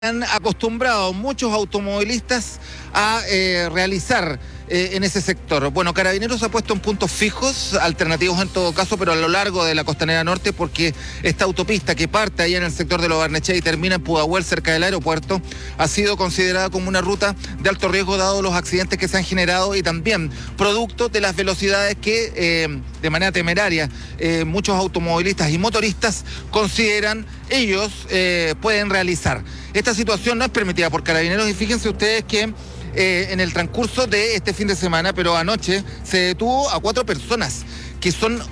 han acostumbrado muchos automovilistas a realizar en ese sector. Bueno, Carabineros ha puesto en puntos fijos, alternativos en todo caso, pero a lo largo de la Costanera Norte, porque esta autopista que parte ahí en el sector de Lo Barnechea y termina en Pudahuel, cerca del aeropuerto, ha sido considerada como una ruta de alto riesgo dado los accidentes que se han generado y también producto de las velocidades que de manera temeraria muchos automovilistas y motoristas consideran ellos pueden realizar. Esta situación no es permitida por Carabineros y fíjense ustedes que en el transcurso de este fin de semana, pero anoche, se detuvo a 4 personas, que son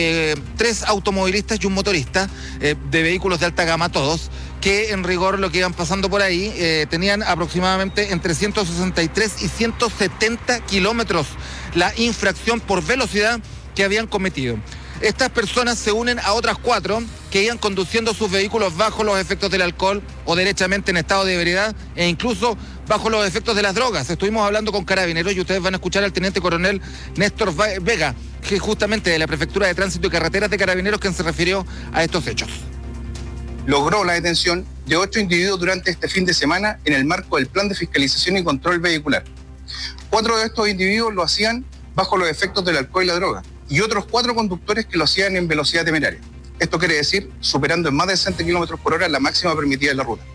3 automovilistas y un motorista de vehículos de alta gama todos, que en rigor lo que iban pasando por ahí tenían aproximadamente entre 163 y 170 kilómetros la infracción por velocidad que habían cometido. Estas personas se unen a otras 4 que iban conduciendo sus vehículos bajo los efectos del alcohol o derechamente en estado de ebriedad e incluso bajo los efectos de las drogas. Estuvimos hablando con Carabineros y ustedes van a escuchar al teniente coronel Néstor Vega, que es justamente de la Prefectura de Tránsito y Carreteras de Carabineros, quien se refirió a estos hechos. Logró la detención de 8 individuos durante este fin de semana en el marco del Plan de Fiscalización y Control Vehicular. 4 de estos individuos lo hacían bajo los efectos del alcohol y la droga, y otros 4 conductores que lo hacían en velocidad temeraria. Esto quiere decir superando en más de 60 kilómetros por hora la máxima permitida de la ruta.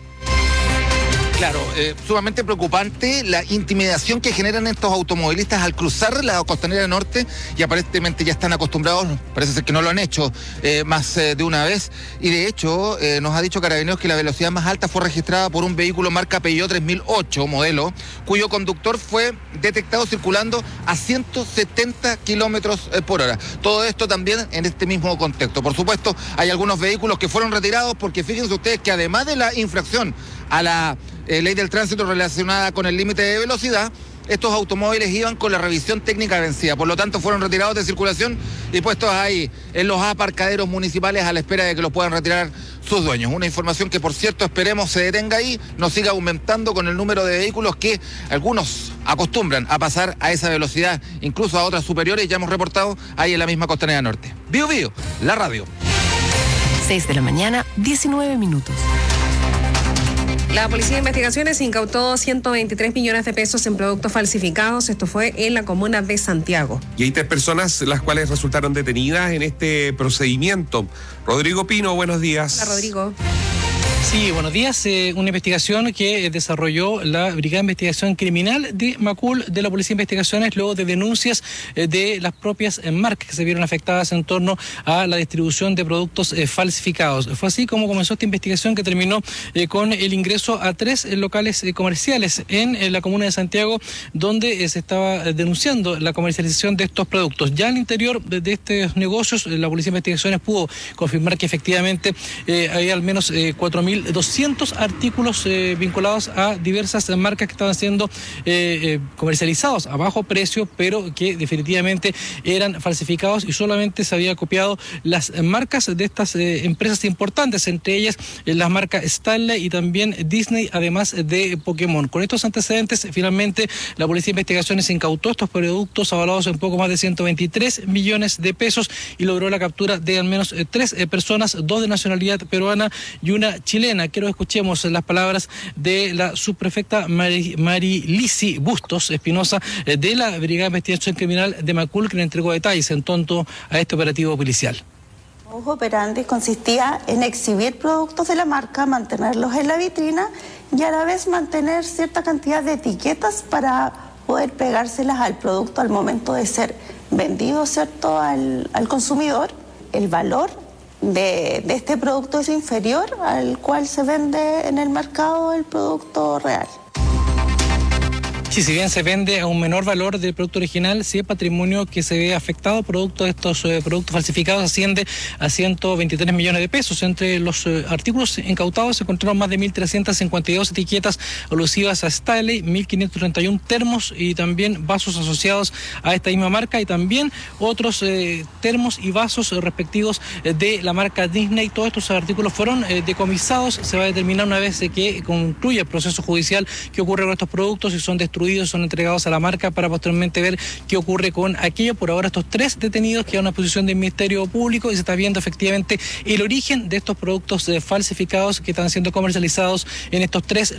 Claro, sumamente preocupante la intimidación que generan estos automovilistas al cruzar la Costanera Norte y aparentemente ya están acostumbrados, parece ser que no lo han hecho más de una vez y de hecho nos ha dicho Carabineros que la velocidad más alta fue registrada por un vehículo marca Peugeot 3008 modelo, cuyo conductor fue detectado circulando a 170 kilómetros por hora. Todo esto también en este mismo contexto. Por supuesto, hay algunos vehículos que fueron retirados porque fíjense ustedes que además de la infracción a la ley del tránsito relacionada con el límite de velocidad, estos automóviles iban con la revisión técnica vencida, por lo tanto fueron retirados de circulación y puestos ahí en los aparcaderos municipales a la espera de que los puedan retirar sus dueños. Una información que por cierto esperemos se detenga ahí, no siga aumentando con el número de vehículos que algunos acostumbran a pasar a esa velocidad, incluso a otras superiores, ya hemos reportado ahí en la misma Costanera Norte. Bio Bio, la radio. 6 de la mañana, 19 minutos. La Policía de Investigaciones incautó 123 millones de pesos en productos falsificados. Esto fue en la comuna de Santiago. Y hay 3 personas las cuales resultaron detenidas en este procedimiento. Rodrigo Pino, buenos días. Hola, Rodrigo. Sí, buenos días. Una investigación que desarrolló la Brigada de Investigación Criminal de Macul de la Policía de Investigaciones luego de denuncias de las propias marcas que se vieron afectadas en torno a la distribución de productos falsificados. Fue así como comenzó esta investigación que terminó con el ingreso a 3 locales comerciales en la comuna de Santiago donde se estaba denunciando la comercialización de estos productos. Ya al interior de estos negocios la Policía de Investigaciones pudo confirmar que efectivamente hay al menos 4.200 artículos vinculados a diversas marcas que estaban siendo comercializados a bajo precio, pero que definitivamente eran falsificados y solamente se había copiado las marcas de estas empresas importantes, entre ellas las marcas Stanley y también Disney, además de Pokémon. Con estos antecedentes, finalmente la Policía de Investigaciones incautó estos productos avalados en poco más de 123 millones de pesos y logró la captura de al menos 3 personas, 2 de nacionalidad peruana y una chilena. Quiero que escuchemos las palabras de la subprefecta Marilisi Bustos Espinosa de la Brigada de Investigación Criminal de Macul, que le entregó detalles en torno a este operativo policial. El modus operandi consistía en exhibir productos de la marca, mantenerlos en la vitrina y a la vez mantener cierta cantidad de etiquetas para poder pegárselas al producto al momento de ser vendido, ¿cierto?, al consumidor. El valor de este producto es inferior al cual se vende en el mercado el producto real. Sí, si bien se vende a un menor valor del producto original, sí el patrimonio que se ve afectado producto de estos productos falsificados asciende a 123 millones de pesos. Entre los artículos incautados se encontraron más de 1.352 etiquetas alusivas a Stanley, 1.531 termos y también vasos asociados a esta misma marca y también otros termos y vasos respectivos de la marca Disney. Todos estos artículos fueron decomisados. Se va a determinar una vez que concluya el proceso judicial qué ocurre con estos productos, si son destruidos destruidos, son entregados a la marca para posteriormente ver qué ocurre con aquello. Por ahora estos 3 detenidos quedan a posición del Ministerio Público y se está viendo efectivamente el origen de estos productos falsificados que están siendo comercializados en estos 3